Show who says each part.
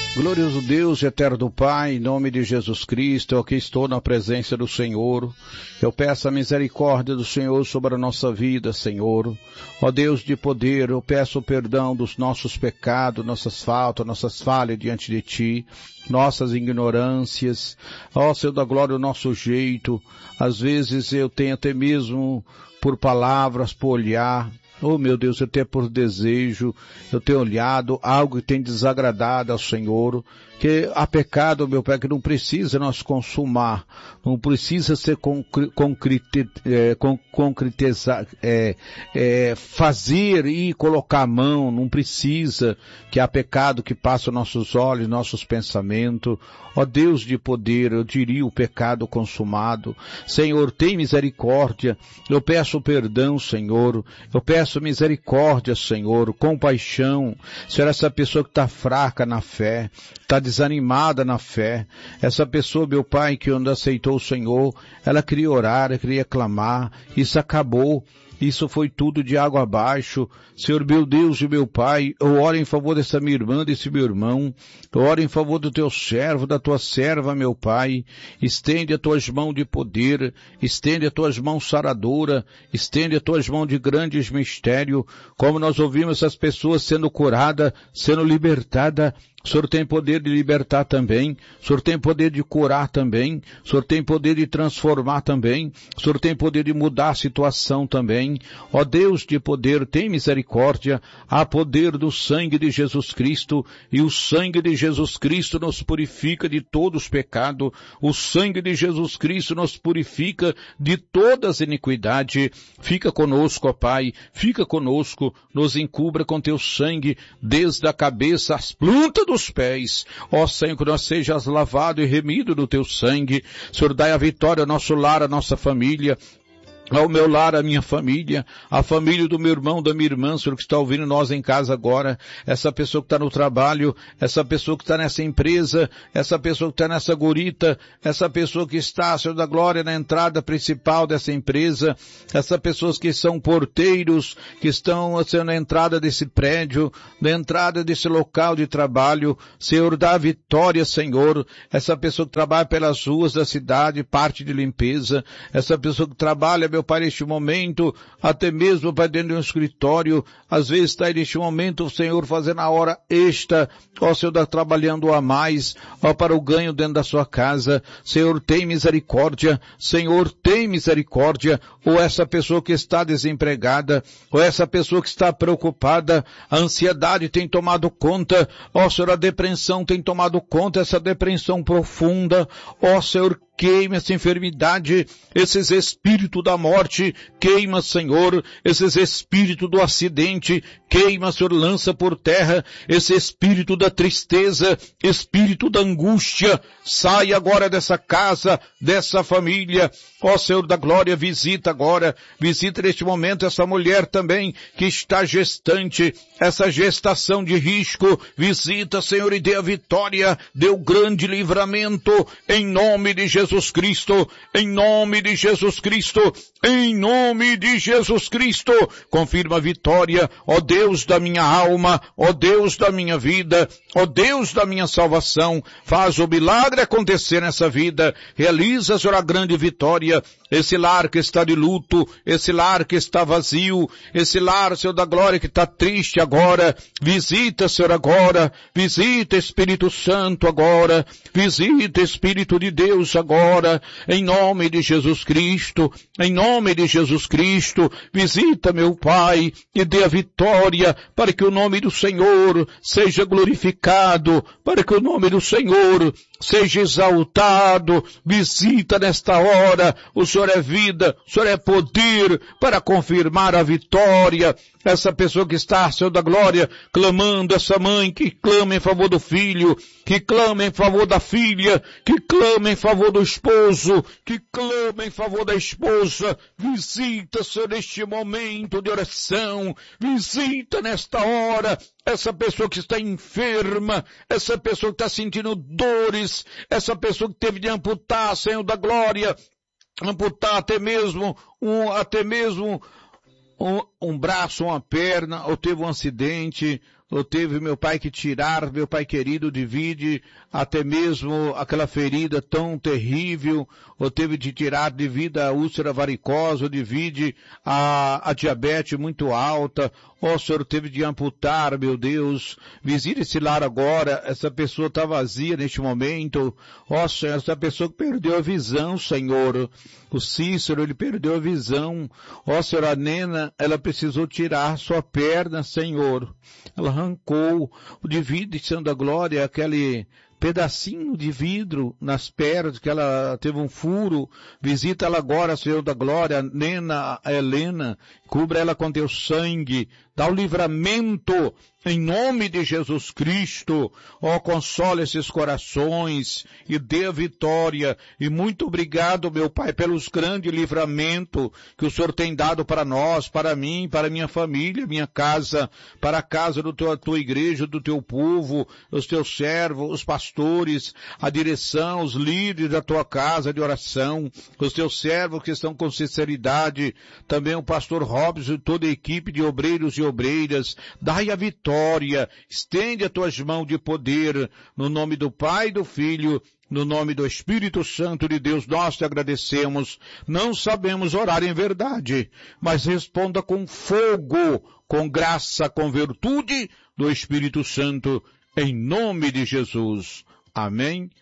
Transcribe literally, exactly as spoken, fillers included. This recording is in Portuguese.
Speaker 1: Glorioso Deus, eterno Pai, em nome de Jesus Cristo, eu aqui estou na presença do Senhor. Eu peço a misericórdia do Senhor sobre a nossa vida, Senhor. Ó Deus de poder, eu peço o perdão dos nossos pecados, nossas faltas, nossas falhas diante de Ti, nossas ignorâncias. Ó Senhor da glória, o nosso jeito. Às vezes eu tenho até mesmo por palavras, por olhar, oh meu Deus, eu tenho por desejo, eu tenho olhado algo que tem desagradado ao Senhor, que há pecado, meu Pai, que não precisa nós consumar, não precisa ser concreti, é, concretizar, é, é, fazer e colocar a mão, não precisa, que há pecado que passa nossos olhos, nossos pensamentos. Ó Deus de poder, eu diria o pecado consumado. Senhor, tem misericórdia, eu peço perdão, Senhor, eu peço misericórdia, Senhor, compaixão. Senhor, essa pessoa que está fraca na fé, está desanimada na fé, essa pessoa, meu Pai, que ainda aceitou o Senhor, ela queria orar, ela queria clamar, isso acabou. Isso foi tudo de água abaixo. Senhor, meu Deus e meu Pai, eu oro em favor dessa minha irmã, desse meu irmão. Eu oro em favor do teu servo, da tua serva, meu Pai. Estende as tuas mãos de poder, estende as tuas mãos saradoras, estende as tuas mãos de grandes mistérios. Como nós ouvimos essas pessoas sendo curadas, sendo libertadas, o Senhor tem poder de libertar também, o Senhor tem poder de curar também, o Senhor tem poder de transformar também, o Senhor tem poder de mudar a situação também. Ó Deus de poder, tem misericórdia, há poder do sangue de Jesus Cristo, e o sangue de Jesus Cristo nos purifica de todos os pecados, o sangue de Jesus Cristo nos purifica de todas as iniquidades. Fica conosco, ó Pai, fica conosco, nos encubra com teu sangue, desde a cabeça às plantas dos pés. Ó Senhor, que nós sejas lavado e remido do teu sangue. Senhor, dai a vitória ao nosso lar, à nossa família, ao meu lar, a minha família, a família do meu irmão, da minha irmã, Senhor, que está ouvindo nós em casa agora, essa pessoa que está no trabalho, essa pessoa que está nessa empresa, essa pessoa que está nessa gurita, essa pessoa que está, Senhor da glória, na entrada principal dessa empresa, essas pessoas que são porteiros, que estão, Senhor, na entrada desse prédio, na entrada desse local de trabalho. Senhor, dá a vitória, Senhor, essa pessoa que trabalha pelas ruas da cidade, parte de limpeza, essa pessoa que trabalha, meu Pai, neste momento, até mesmo, Pai, dentro de um escritório, às vezes está neste momento, o Senhor, fazendo a hora extra, ó Senhor, está trabalhando a mais, ó, para o ganho dentro da sua casa. Senhor, tem misericórdia, Senhor, tem misericórdia, ou essa pessoa que está desempregada, ou essa pessoa que está preocupada, a ansiedade tem tomado conta, ó Senhor, a depressão tem tomado conta, essa depressão profunda, ó Senhor, queima essa enfermidade, esses espíritos da morte, queima, Senhor, esses espíritos do acidente, queima, Senhor, lança por terra, esse espírito da tristeza, espírito da angústia, sai agora dessa casa, dessa família, ó Senhor da glória, visita agora, visita neste momento essa mulher também, que está gestante, essa gestação de risco, visita, Senhor, e dê a vitória, dê o grande livramento, em nome de Jesus Cristo, em nome de Jesus Cristo, em nome de Jesus Cristo, confirma a vitória, ó Deus da minha alma, ó Deus da minha vida, ó Deus da minha salvação, faz o milagre acontecer nessa vida, realiza, Senhor, a grande vitória, esse lar que está de luto, esse lar que está vazio, esse lar, Senhor da glória, que está triste agora, visita, Senhor, agora, visita, Espírito Santo agora, visita, Espírito de Deus agora, em nome de Jesus Cristo, em nome de Jesus Cristo, visita, meu Pai, e dê a vitória, para que o nome do Senhor seja glorificado, para que o nome do Senhor seja exaltado, visita nesta hora, o Senhor é vida, o Senhor é poder para confirmar a vitória, essa pessoa que está, Senhor da glória, clamando, essa mãe que clama em favor do filho, que clama em favor da filha, que clama em favor do esposo, que clama em favor da esposa, visita, Senhor, neste momento de oração, visita nesta hora, essa pessoa que está enferma, essa pessoa que está sentindo dores, essa pessoa que teve de amputar, Senhor da glória, amputar até mesmo, um, até mesmo, um, um braço, uma perna, ou teve um acidente, ou teve, meu Pai, que tirar, meu Pai querido, divide até mesmo aquela ferida tão terrível, ou teve de tirar devido à úlcera varicosa, ou divide a, a diabetes muito alta, ó Senhor, teve de amputar, meu Deus, visite esse lar agora, essa pessoa está vazia neste momento, ó Senhor, essa pessoa que perdeu a visão, Senhor, o Cícero, ele perdeu a visão, ó Senhor, a Nena, ela precisou tirar sua perna, Senhor, ela arrancou o de vidro de Santa Glória, aquele pedacinho de vidro nas pernas, que ela teve um furo, visita ela agora, Senhor da Glória, Nena, Helena, cubra ela com teu sangue, dá o livramento, em nome de Jesus Cristo, ó, consola esses corações e dê a vitória, e muito obrigado, meu Pai, pelos grandes livramentos que o Senhor tem dado para nós, para mim, para minha família, minha casa, para a casa do teu, a tua igreja, do teu povo, os teus servos, os pastores, a direção, os líderes da tua casa de oração, os teus servos que estão com sinceridade, também o pastor Robson e toda a equipe de obreiros e obreiras, dai a vitória, estende as tuas mãos de poder, no nome do Pai e do Filho, no nome do Espírito Santo de Deus, nós te agradecemos. Não sabemos orar em verdade, mas responda com fogo, com graça, com virtude do Espírito Santo, em nome de Jesus. Amém